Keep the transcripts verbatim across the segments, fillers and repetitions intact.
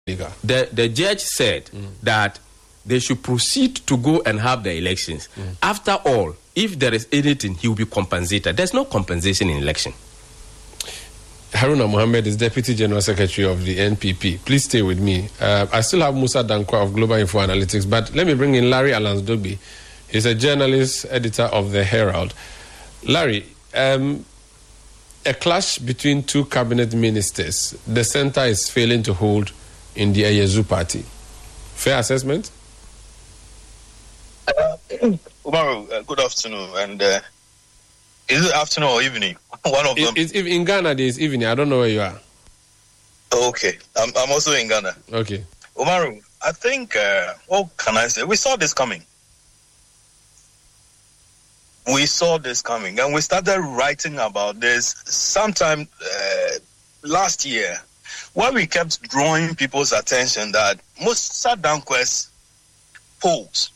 The, the judge said mm. that they should proceed to go and have the elections. Mm. After all, if there is anything, he will be compensated. There's no compensation in election. Haruna Mohammed is Deputy General Secretary of the N P P. Please stay with me. Uh, I still have Musa Dankwa of Global Info Analytics, but let me bring in Larry Alansdogbe. He's a journalist, editor of The Herald. Larry, um, a clash between two cabinet ministers. The center is failing to hold in the Ayezu party. Fair assessment? Uh, Umaru, uh, good afternoon. And uh, is it afternoon or evening? One of them. It's, it's, in Ghana, there is evening. I don't know where you are. Okay. I'm, I'm also in Ghana. Okay. Umaru, I think, uh, what can I say? We saw this coming. We saw this coming. And we started writing about this sometime uh, last year, where we kept drawing people's attention that Musa Dankwa's polls,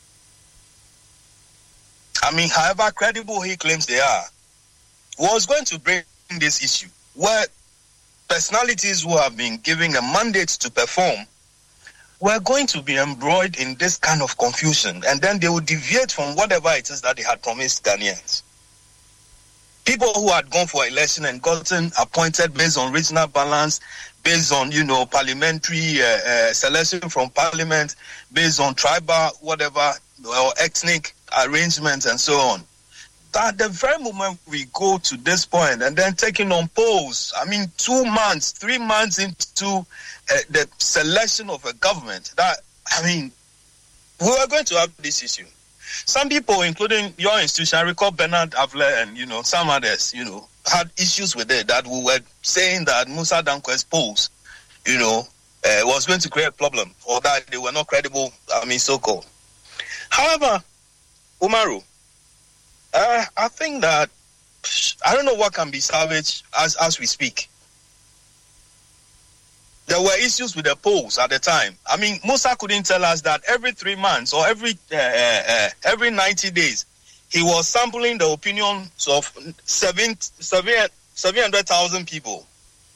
I mean, however credible he claims they are, was going to bring this issue where personalities who have been given a mandate to perform were going to be embroiled in this kind of confusion, and then they would deviate from whatever it is that they had promised Ghanaians. People who had gone for election and gotten appointed based on regional balance, based on, you know, parliamentary uh, uh, selection from parliament, based on tribal, whatever, or ethnic arrangements and so on. At the very moment we go to this point and then taking on polls, I mean, two months, three months into uh, the selection of a government, that, I mean, we are going to have this issue. Some people, including your institution, I recall Bernard Avler and, you know, some others, you know, had issues with it, that we were saying that Musa Dankwa's polls, you know, uh, was going to create a problem, or that they were not credible, I mean, so-called. However, Umaru, uh, I think that, I don't know what can be salvaged as, as we speak. There were issues with the polls at the time. I mean, Musa couldn't tell us that every three months or every uh, uh, every ninety days, he was sampling the opinions of seven, seven, seven hundred thousand people.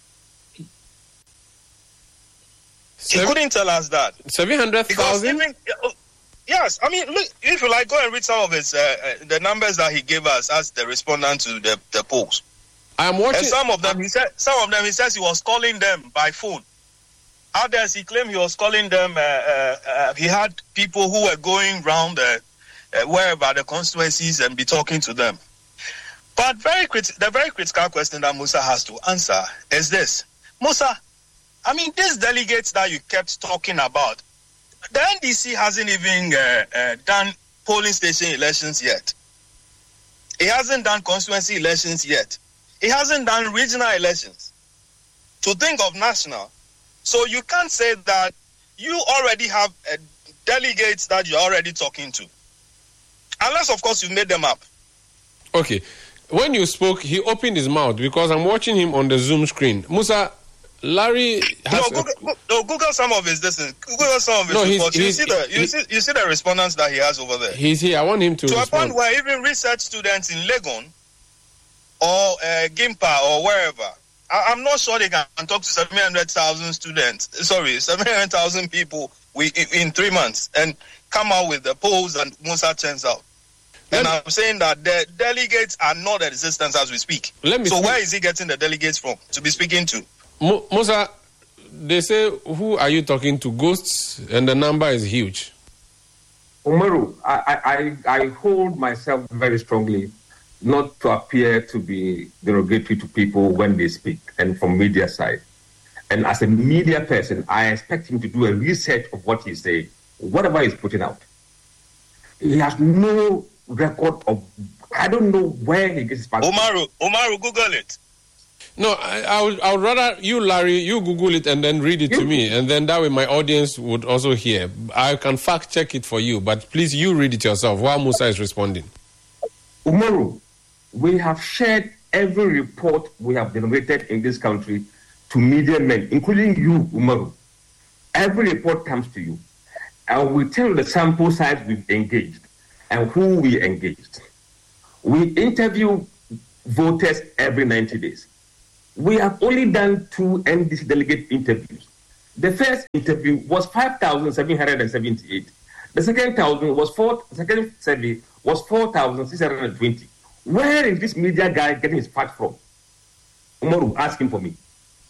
Seven, he couldn't tell us that. seven hundred thousand? Yes, I mean, look, if you like, go and read some of his, uh, uh, the numbers that he gave us as the respondent to the, the polls. I'm watching. And some of them, he said, some of them, he says he was calling them by phone. Others, he claimed he was calling them, uh, uh, uh, he had people who were going round uh, uh, wherever the constituencies and be talking to them. But very crit- the very critical question that Musa has to answer is this. Musa, I mean, these delegates that you kept talking about, the N D C hasn't even uh, uh, done polling station elections yet. It hasn't done constituency elections yet. It hasn't done regional elections. To think of national. So you can't say that you already have uh, delegates that you're already talking to. Unless, of course, you've made them up. Okay. When you spoke, he opened his mouth because I'm watching him on the Zoom screen. Musa, Larry has... No, Google, a... no, Google some of his... Listen, Google some of his no, he's, reports. He's, you, see the, you, see, you see the respondents that he has over there. He's here. I want him to To respond. a point where even research students in Legon or uh, Gimpa or wherever, I, I'm not sure they can talk to seven hundred thousand students, sorry, seven hundred thousand people we, in, in three months and come out with the polls and Musa turns out. And I'm saying that the delegates are not in existence as we speak. Let me so see. Where is he getting the delegates from to be speaking to? M- Musa, they say, who are you talking to? Ghosts? And the number is huge. Umaru, I, I, I hold myself very strongly not to appear to be derogatory to people when they speak, and from media side. And as a media person, I expect him to do a research of what he's saying, whatever he's putting out. He has no record of, I don't know where he gets his passport. Umaru, Umaru, Google it. No, I, I, would, I would rather you, Larry, you Google it and then read it you? to me. And then that way my audience would also hear. I can fact check it for you, but please you read it yourself while Musa is responding. Umaru, we have shared every report we have generated in this country to media men, including you, Umaru. Every report comes to you. And we tell the sample size we've engaged and who we engaged. We interview voters every ninety days. We have only done two N D C delegate interviews. The first interview was five thousand seven hundred seventy-eight. The second thousand was four. Second survey was four thousand six hundred twenty. Where is this media guy getting his facts from? Umaru, ask him for me.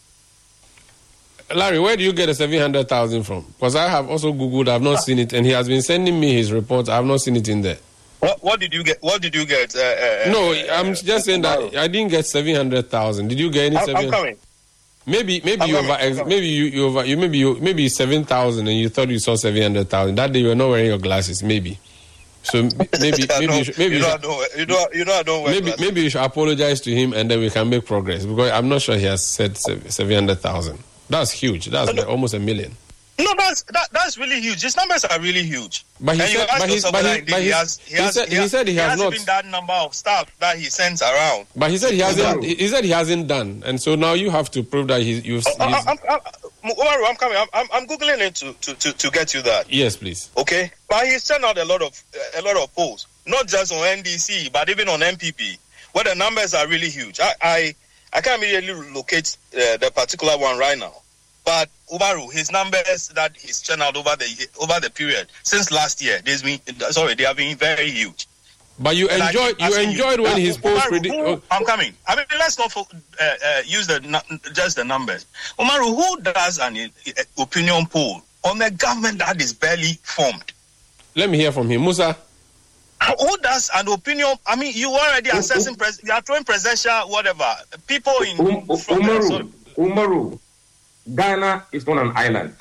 Larry, where do you get the seven hundred thousand from? Because I have also Googled, I've not seen it, and he has been sending me his reports. I have not seen it in there. What, what did you get? What did you get? Uh, uh, no, uh, I'm just saying that I didn't get seven hundred thousand. Did you get any? I'm, seven? I'm coming. Maybe, maybe I'm you coming, over, I'm coming. maybe you, you over, you maybe you maybe seven thousand, and you thought you saw seven hundred thousand. That day you were not wearing your glasses, maybe. So maybe, maybe, you should, maybe you you know, should, I don't, you know, you know, I don't wear maybe, glasses. maybe you should apologize to him, and then we can make progress. Because I'm not sure he has said seven hundred thousand. That's huge. That's like almost a million. No, that's that, that's really huge. His numbers are really huge. But he and said, you ask but, he's, yourself but, whether he, indeed but he he's, has, he, he, has, said, he, he said he has not. even that number of stuff that he sends around. But he said he hasn't. No. He said he hasn't done, and so now you have to prove that he. You've. Oh, he's- I'm, I'm, I'm, Umaru, I'm coming. I'm, I'm, I'm googling it to, to, to, to get you that. yes, please. Okay, but he's sent out a lot of a lot of polls, not just on N D C, but even on M P P, where the numbers are really huge. I I, I can't immediately locate uh, the particular one right now, but Umaru, his numbers that he's channeled over the over the period since last year, there's been sorry, they have been very huge. But you And I enjoyed. keep You asking enjoyed you, when uh, his polls Umaru, predict. who- oh, I'm coming. I mean, let's not fo- uh, uh, use the nu- just the numbers. Umaru, who does an uh, opinion poll on a government that is barely formed? Let me hear from him, Musa. Who does an opinion? I mean, you already assessing, pres- you are throwing presidential, whatever. People in. Um, from the- sorry. Umaru, Umaru, Ghana is not an island.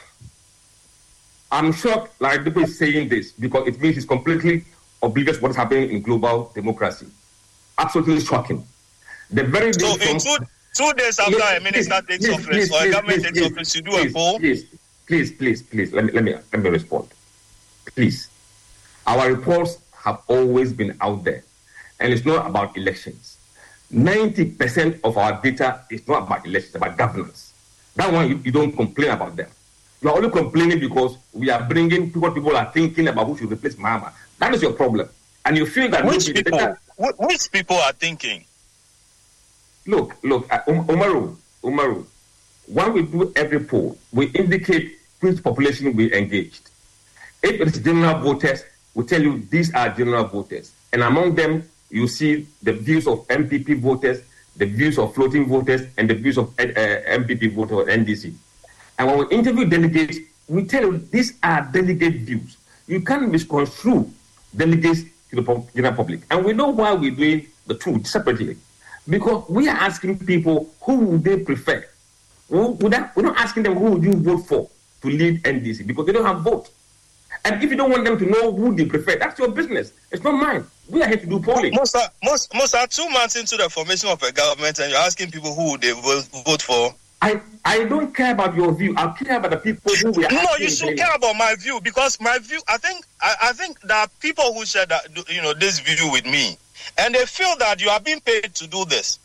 I'm shocked like people is saying this because it means it's completely oblivious to what's happening in global democracy. Absolutely shocking. The very So, day in from- two, two days after Yes, a minister please, takes please, office please, or a please, government please, takes please, office, you do please, a poll. Please, please, please, please. Let me let me let me respond. Please, our reports have always been out there, and it's not about elections. Ninety percent of our data is not about elections, it's about governance. That one you, you don't complain about them. You are only complaining because we are bringing people. People are thinking about who should replace Mahama. That is your problem, and you feel that Which maybe the people? data- wh- Which people are thinking? Look, look, uh, um, Umaru, Umaru, when we do every poll, we indicate which population we engaged. If it's general voters, we tell you these are general voters. And among them, you see the views of M P P voters, the views of floating voters, and the views of uh, M P P voters or N D C. And when we interview delegates, we tell you these are delegate views. You can't misconstrue delegates to the pub- general public. And we know why we're doing the two separately. Because we are asking people who would they prefer. Who would that, we're not asking them who would you vote for to lead N D C because they don't have vote. And if you don't want them to know who they prefer, that's your business. It's not mine. We are here to do polling. Most are, most, most are two months into the formation of a government, and you're asking people who would they vote, vote for. I, I don't care about your view. I care about the people who we are No, asking you should daily. care about my view because my view. I think I, I think there are people who share that you know this view with me, and they feel that you are being paid to do this.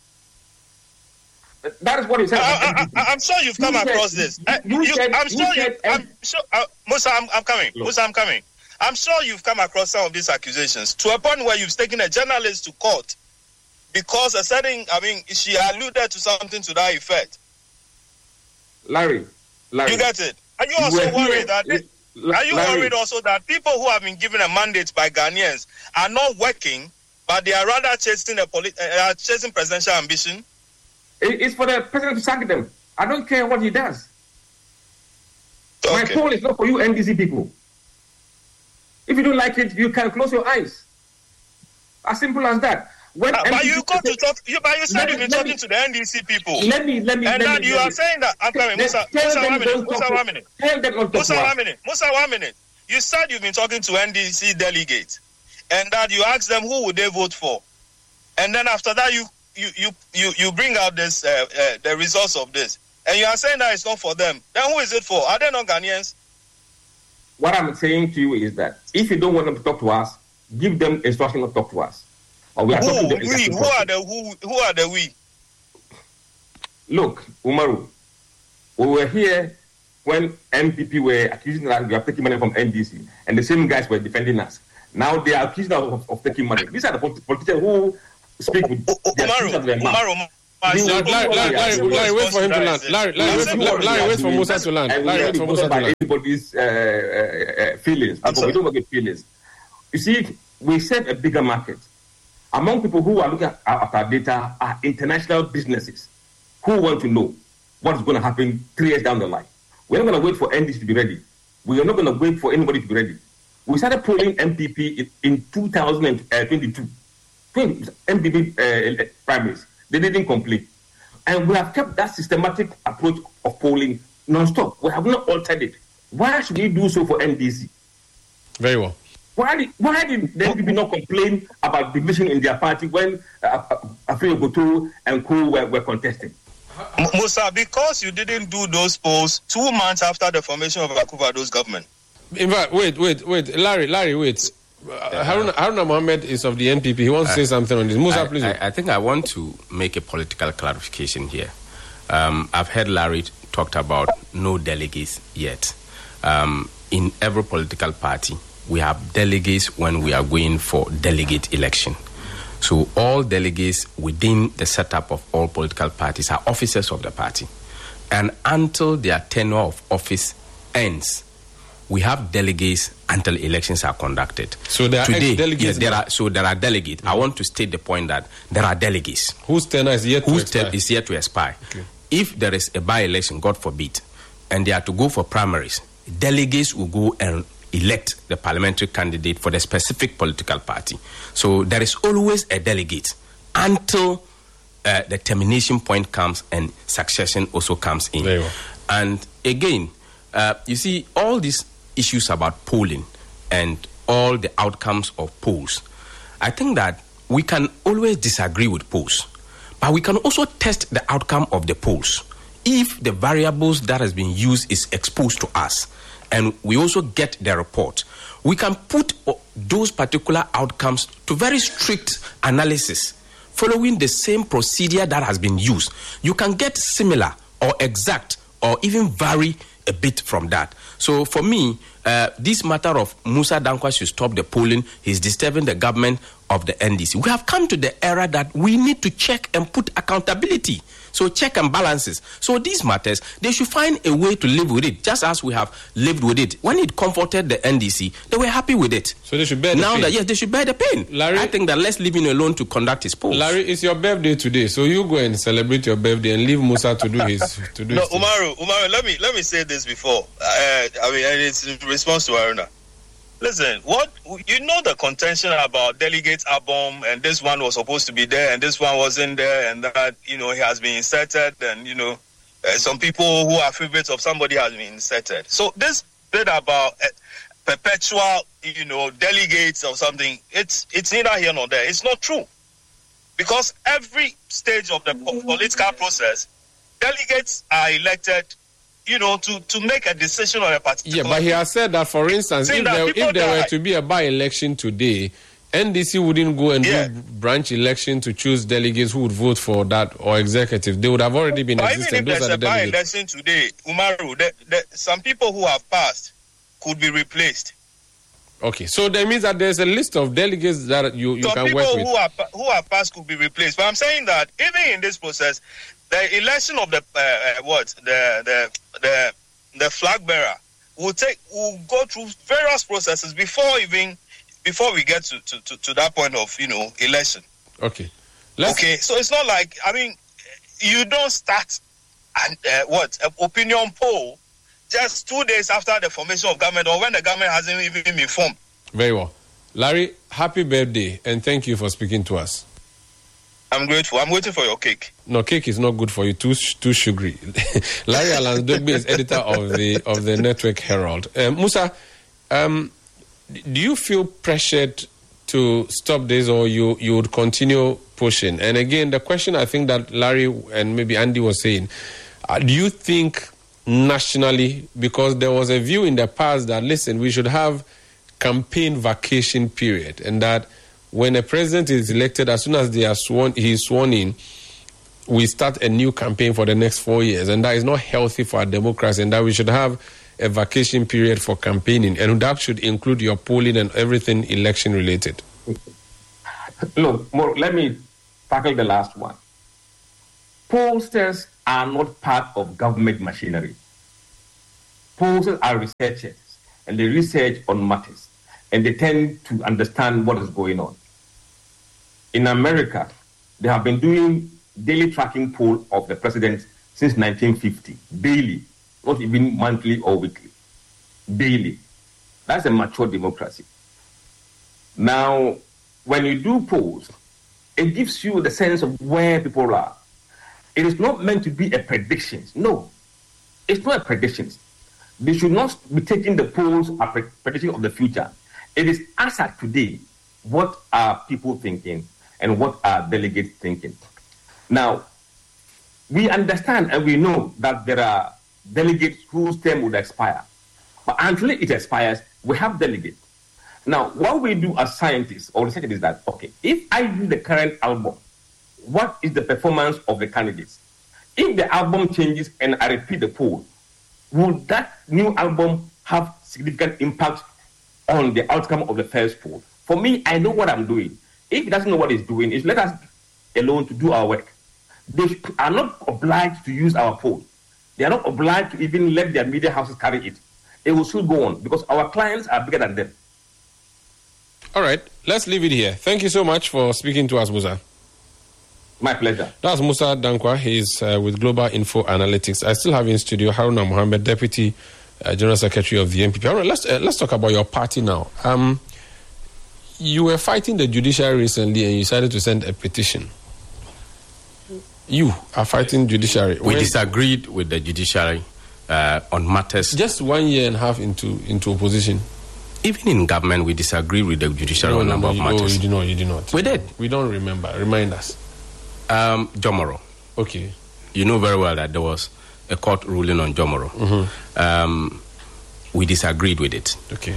That is what he said. I, I, I, I'm sure you've come You said- across this. you- Uh, you you- said- I'm you sure. You, said- I'm sure. Uh, Musa, I'm, I'm coming. Look. Musa, I'm coming. I'm sure you've come across some of these accusations to a point where you've taken a journalist to court because a certain. I mean, she alluded to something to that effect. Larry, Larry. You get it? Are you you also were here- worried that? L- Are you Larry, worried also that people who have been given a mandate by Ghanaians are not working, but they are rather chasing a polit- uh, chasing presidential ambition? it- It's for the president to sack them. I don't care what he does. My Okay. poll is not for you N D C people. If you don't like it, you can close your eyes. As simple as that. When Uh, but N D C you got to talk. You, but you said Let you've me- been let talking me- to the N D C people, Let me, let me, and let then me, you let are me. saying that. I'm coming, Tell- Musa. tell Musa, them one minute. don't Musa, talk to- one minute. Tell them not to talk Musa, to us. one minute. Musa, one minute. You said you've been talking to N D C delegates, and that you asked them who would they vote for, and then after that you you you you, you bring out this uh, uh, the results of this, and you are saying that it's not for them. Then who is it for? Are they not Ghanaians? What I'm saying to you is that if you don't want them to talk to us, give them instruction not to talk to us. Or we are talking Who? to We? them. Who are the who? Who are the we? Look, Umaru, we were here when M P P were accusing us we are taking money from N D C, and the same guys were defending us. Now they are accusing us of, of taking money. These are the polit- politicians who speak with O- O- their Umaru, speech out of their mouth. Umaru, Larry, Larry, Larry, Larry, Larry, wait for him to land. Larry, Larry, wait, Larry, Larry, wait for Musa to land. Larry, wait for Musa to land. Anybody's uh, uh, feelings. We don't get feelings. You see, we serve a bigger market. Among people who are looking at our data are international businesses who want to know what is going to happen three years down the line. We're not going to wait for N D C to be ready. We are not going to wait for anybody to be ready. We started polling M P P in, in two thousand twenty-two. M P P uh, primaries. They didn't complain. And we have kept that systematic approach of polling non-stop. We have not altered it. Why should we do so for N D C? Very well. Why did, why did the N P P not complain about division in their party when uh, Afri Ogoto and Co were, were contesting? Musa, because you didn't do those polls two months after the formation of Akufo-Addo's government. In fact, wait, wait, wait. Larry, Larry, wait. Uh, Haruna, Haruna Mohammed is of the N P P. He wants to say something on this. Musa, I, please. I, I think I want to make a political clarification here. Um, I've heard Larry talked about no delegates yet. Um, in every political party, we have delegates when we are going for delegate election. So all delegates within the setup of all political parties are officers of the party. And until their tenure of office ends, we have delegates until elections are conducted. So there are Today, delegates. Yes, there are. So there are delegates. Mm-hmm. I want to state the point that there are delegates whose tenure is yet whose to expire. is yet to expire. Okay. If there is a by-election, God forbid, and they are to go for primaries, delegates will go and elect the parliamentary candidate for the specific political party. So there is always a delegate until uh, the termination point comes and succession also comes in. Very well. And again, uh, you see, all these issues about polling and all the outcomes of polls, I think that we can always disagree with polls, but we can also test the outcome of the polls. If the variables that has been used is exposed to us, and we also get the report, we can put those particular outcomes to very strict analysis, following the same procedure that has been used. You can get similar or exact or even vary a bit from that. So for me, uh, this matter of Musa Dankwa should stop the polling, he's disturbing the government of the N D C. We have come to the era that we need to check and put accountability. So check and balances. So these matters, they should find a way to live with it, just as we have lived with it. When it comforted the N D C, they were happy with it. So they should bear the now pain. That, yes, they should bear the pain. Larry, I think that let's leave him alone to conduct his polls. Larry, it's your birthday today, so you go and celebrate your birthday and leave Musa to do his to do No, his thing. Umaru, Umaru, let me let me say this before. Uh, I mean, and it's in response to Haruna. Listen, what you know the contention about delegates album, and this one was supposed to be there, and this one wasn't there, and that you know he has been inserted, and you know uh, some people who are favorites of somebody has been inserted. So this bit about uh, perpetual, you know, delegates or something, it's it's neither here nor there. It's not true, because every stage of the po- political process, delegates are elected, you know, to, to make a decision on a particular... Yeah, but he has said that, for instance, if there, if there were to be a by-election today, N D C wouldn't go and yeah. do branch election to choose delegates who would vote for that or executive. They would have already been but existing. Even if Those there's are a the by-election today, Umaru, the, the, some people who have passed could be replaced. Okay, so that means that there's a list of delegates that you, you some can work with. Some people who are, who have passed could be replaced. But I'm saying that even in this process, the election of the, uh, uh, what, the, the, the, the flag bearer will take will go through various processes before even before we get to, to, to, to that point of you know election. Okay. Let's okay. So it's not like I mean you don't start an uh, what an opinion poll just two days after the formation of government or when the government hasn't even been formed. Very well, Larry. Happy birthday and thank you for speaking to us. I'm grateful. I'm waiting for your cake. No, cake is not good for you. Too too sugary. Larry Alansdogbe is editor of the of the Network Herald. Um, Musa, um, do you feel pressured to stop this, or you you would continue pushing? And again, the question I think that Larry and maybe Andy was saying, uh, do you think nationally, because there was a view in the past that listen, we should have campaign vacation period, and that when a president is elected, as soon as they are sworn, he is sworn in, we start a new campaign for the next four years. And that is not healthy for our democracy, and that we should have a vacation period for campaigning. And that should include your polling and everything election related. Look, more, let me tackle the last one. pollsters are not part of government machinery. Pollsters are researchers, and they research on matters, and they tend to understand what is going on. In America, they have been doing daily tracking poll of the president since nineteen fifty, daily, not even monthly or weekly, daily. That's a mature democracy. Now, when you do polls, it gives you the sense of where people are. It is not meant to be a prediction. No, it's not a prediction. They should not be taking the polls as a prediction of the future. It is as at today, what are people thinking and what are delegates thinking? Now, we understand and we know that there are delegates whose term would expire. But until it expires, we have delegates. Now, what we do as scientists or researchers is that, okay, if I use the current album, what is the performance of the candidates? If the album changes and I repeat the poll, will that new album have significant impact on the outcome of the first poll? For me, I know what I'm doing. If he doesn't know what he's doing, it's let us alone to do our work. They are not obliged to use our poll. They are not obliged to even let their media houses carry it. It will still go on because our clients are bigger than them. All right, let's leave it here. Thank you so much for speaking to us, Musa. My pleasure. That's Musa Dankwa. He's uh, with Global Info Analytics. I still have in studio Haruna Mohammed, Deputy uh, General Secretary of the N P P. All right, let's, uh, let's talk about your party now. Um, you were fighting the judiciary recently and you decided to send a petition. You are fighting judiciary. We when, disagreed with the judiciary uh, on matters. Just one year and a half into, into opposition. Even in government, we disagree with the judiciary no, on a no, number no, of you, matters. No, you did not. You did not. We did. We don't remember. Remind us. Um, Jomoro. Okay. You know very well that there was a court ruling on Jomoro. Mm-hmm. Um, we disagreed with it. Okay.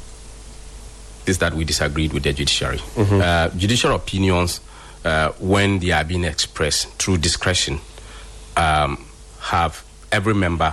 Is that we disagreed with the judiciary. Mm-hmm. Uh, judicial opinions, uh, when they are being expressed through discretion, um, have every member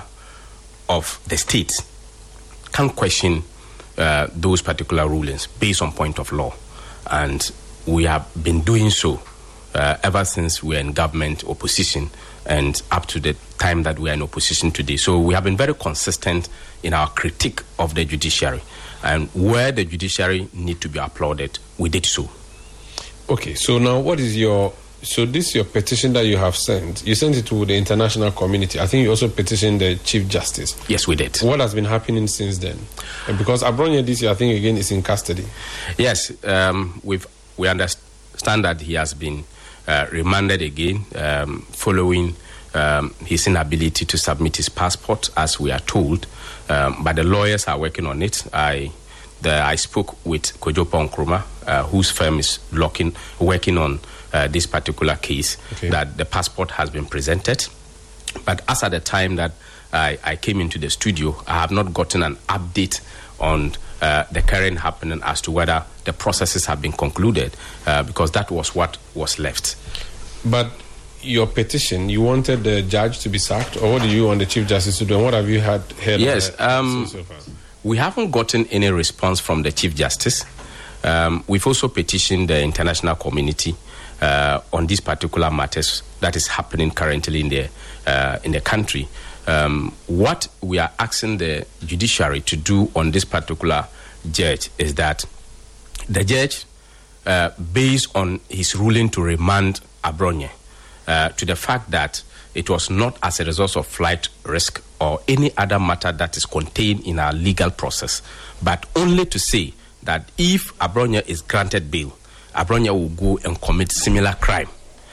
of the state can question Uh, those particular rulings based on point of law. And we have been doing so uh, ever since we were in government opposition and up to the time that we are in opposition today. So we have been very consistent in our critique of the judiciary. And where the judiciary need to be applauded, we did so. Okay, so now what is your... So this is your petition that you have sent. You sent it to the international community. I think you also petitioned the Chief Justice. Yes, we did. What has been happening since then? And because Abronya this year, I think again, is in custody. Yes, um, we've, we understand that he has been uh, remanded again um, following um, his inability to submit his passport, as we are told. Um, but the lawyers are working on it. I the, I spoke with Kojopo Nkrumah, uh, whose firm is looking, working on Uh, this particular case, okay. that the passport has been presented. But as at the time that I, I came into the studio, I have not gotten an update on uh, the current happening as to whether the processes have been concluded, uh, because that was what was left. But your petition, you wanted the judge to be sacked, or what do you want the Chief Justice to do? And what have you had heard yes, of um, so far? We haven't gotten any response from the Chief Justice. Um, we've also petitioned the international community Uh, on these particular matters that is happening currently in the uh, in the country. Um, what we are asking the judiciary to do on this particular judge is that the judge, uh, based on his ruling to remand Abronya, uh, to the fact that it was not as a result of flight risk or any other matter that is contained in our legal process, but only to say that if Abronya is granted bail, Abronya will go and commit similar crime.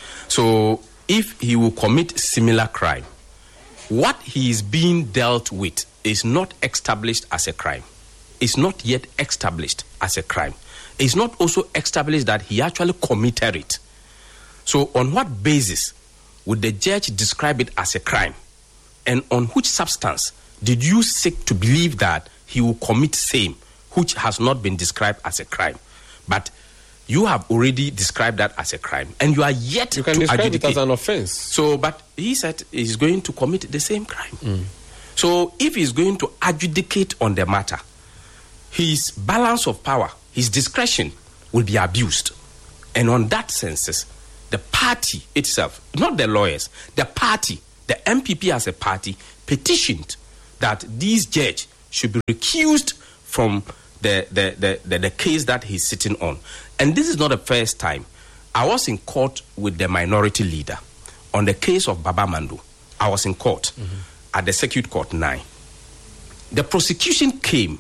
So if he will commit similar crime, what he is being dealt with is not established as a crime. It's not yet established as a crime. It's not also established that he actually committed it. So on what basis would the judge describe it as a crime? And on which substance did you seek to believe that he will commit same, which has not been described as a crime? But you have already described that as a crime, and you are yet you can to describe adjudicate it as an offense. So, but he said he's going to commit the same crime. Mm. So, if he's going to adjudicate on the matter, his balance of power, his discretion will be abused. And on that sense, the party itself, not the lawyers, the party, the M P P as a party, petitioned that this judge should be recused from the, the, the, the, the case that he's sitting on. And this is not the first time. I was in court with the minority leader on the case of Baba Mando. I was in court mm-hmm. at the Circuit Court nine. The prosecution came,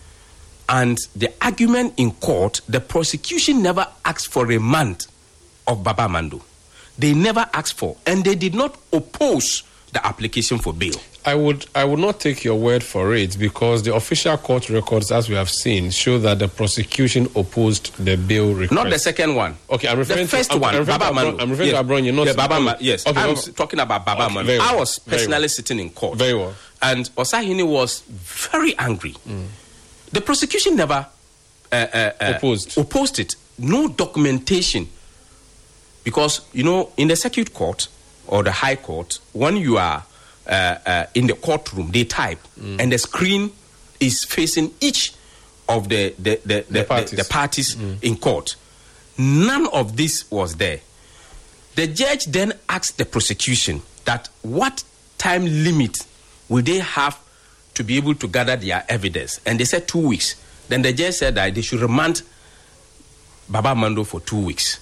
and the argument in court, the prosecution never asked for remand of Baba Mando. They never asked for, and they did not oppose the application for bail. I would I would not take your word for it, because the official court records, as we have seen, show that the prosecution opposed the bail request. Not the second one. Okay, I'm referring the first to, one, I'm, I'm Baba Mando. I'm referring yes. to Abronye, not yeah, Baba Ma- Yes, okay, I'm well, talking about Baba okay, Mando. well, I was personally well. sitting in court. Very well. And Osahini was very angry. Mm. The prosecution never uh, uh, uh, opposed. opposed it. No documentation. Because, you know, in the Circuit Court or the High Court, when you are uh, uh, in the courtroom, they type, mm. and the screen is facing each of the, the, the, the, the parties, the, the parties mm. in court. None of this was there. The judge then asked the prosecution that what time limit will they have to be able to gather their evidence? And they said two weeks. Then the judge said that they should remand Baba Mando for two weeks.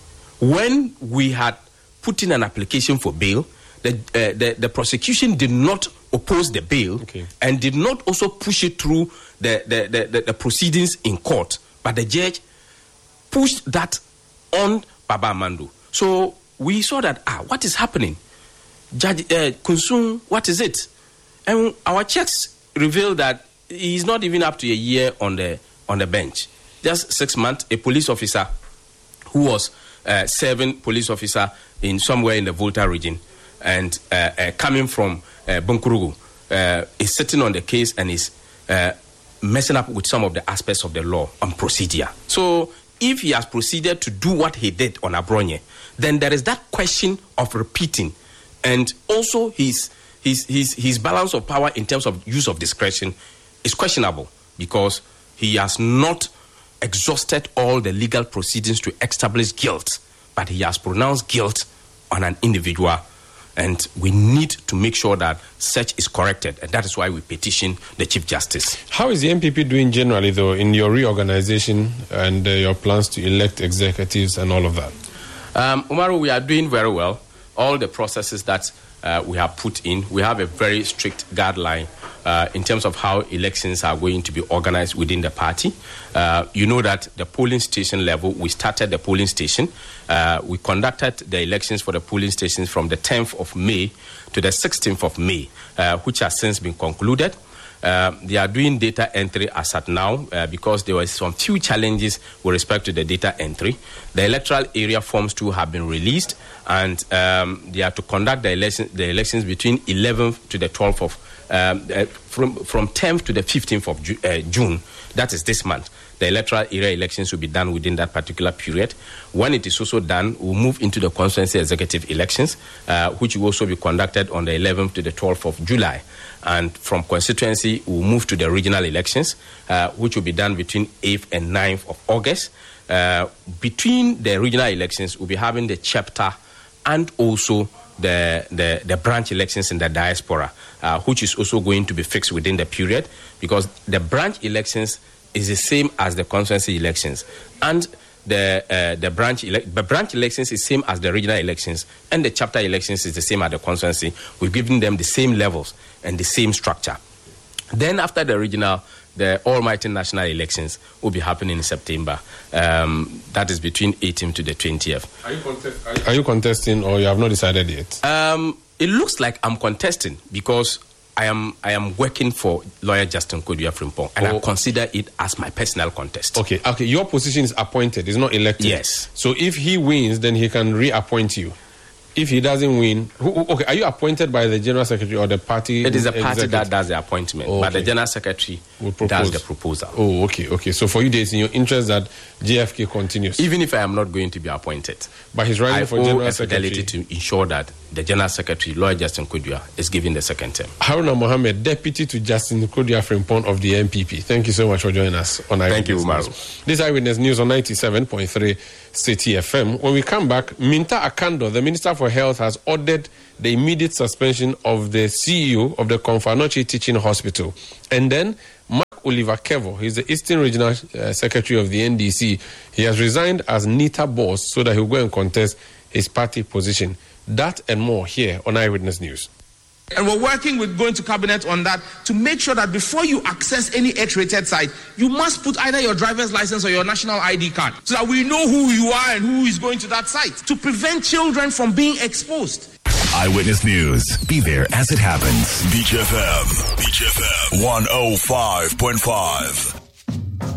When we had put in an application for bail, the uh, the, the prosecution did not oppose the bail okay. and did not also push it through the, the, the, the, the proceedings in court. But the judge pushed that on Baba Mando. So we saw that, ah, what is happening? Judge uh, Kunsung, what is it? And our checks revealed that he's not even up to a year on the on the bench. Just six months, a police officer who was uh, serving police officer in somewhere in the Volta region and uh, uh, coming from uh, Bunkurugu uh, is sitting on the case and is uh, messing up with some of the aspects of the law on procedure. So if he has proceeded to do what he did on Abronye, then there is that question of repeating, and also his his his his balance of power in terms of use of discretion is questionable, because he has not exhausted all the legal proceedings to establish guilt, but he has pronounced guilt on an individual, and we need to make sure that such is corrected, and that is why we petition the Chief Justice. How is the M P P doing generally, though, in your reorganization and uh, your plans to elect executives and all of that? Um, Umaru, we are doing very well. All the processes that uh, we have put in, we have a very strict guideline uh, in terms of how elections are going to be organized within the party. Uh, you know that the polling station level, we started the polling station. Uh, we conducted the elections for the polling stations from the tenth of May to the sixteenth of May, uh, which has since been concluded. Uh, they are doing data entry as at now uh, because there were some few challenges with respect to the data entry. The electoral area forms too have been released, and um, they are to conduct the, election, the elections between eleventh to the twelfth of um, uh, from from tenth to the fifteenth of Ju- uh, June. That is this month. The electoral area elections will be done within that particular period. When it is also done, we'll move into the constituency executive elections, uh, which will also be conducted on the eleventh to the twelfth of July. And from constituency, we'll move to the regional elections, uh, which will be done between eighth and ninth of August. Uh, between the regional elections, we'll be having the chapter and also the, the, the branch elections in the diaspora, uh, which is also going to be fixed within the period, because the branch elections is the same as the constituency elections, and the uh, the branch ele- the branch elections is same as the regional elections, and the chapter elections is the same as the constituency. We've given them the same levels and the same structure. Then after the regional, the almighty national elections will be happening in September. Um, that is between eighteenth to the twentieth. Are you, contest- are, you, are you contesting, or you have not decided yet? Um, it looks like I'm contesting because I am I am working for lawyer Justin Kodua Frimpong, and oh. I consider it as my personal contest. Okay, okay. Your position is appointed, it's not elected. Yes. So if he wins, then he can reappoint you. if he doesn't win, who, okay, are you appointed by the General Secretary or the party? It is a party executive? that does the appointment, Oh, but the okay. General Secretary Will does the proposal. Oh, okay, okay. So for you, it's in your interest that J F K continues. Even if I am not going to be appointed, but he's running I for owe General a Secretary. fidelity to ensure that the General Secretary, Lawyer Justin Kodua, is given the second term. Haruna Mohammed, Deputy to Justin Kodua Frimpong of the N P P. Thank you so much for joining us on Eyewitness Thank you, Umaru. News. This Eyewitness News on ninety-seven point three City F M. When we come back, Minta Akando, the Minister for Health, has ordered the immediate suspension of the C E O of the Konfanochi Teaching Hospital. And then Mark Oliver Kevo, he's the Eastern Regional uh, Secretary of the N D C. He has resigned as NITA boss so that he'll go and contest his party position. That and more here on Eyewitness News. And we're working with going to cabinet on that to make sure that before you access any X-rated site, you must put either your driver's license or your national I D card so that we know who you are and who is going to that site to prevent children from being exposed. Eyewitness News. Be there as it happens. Beach F M. Beach F M. one oh five point five.